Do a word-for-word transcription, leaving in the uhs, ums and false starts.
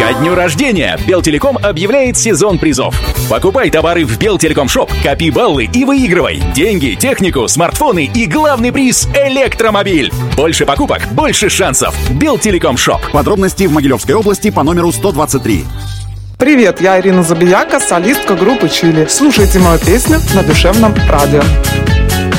Ко дню рождения Белтелеком объявляет сезон призов. Покупай товары в Белтелеком Шоп, копи баллы и выигрывай деньги, технику, смартфоны и главный приз — электромобиль. Больше покупок, больше шансов. Белтелеком Шоп. Подробности в Могилевской области по номеру сто двадцать три. Привет, я Ирина Забияка, солистка группы «Чили». Слушайте мою песню на Душевном радио.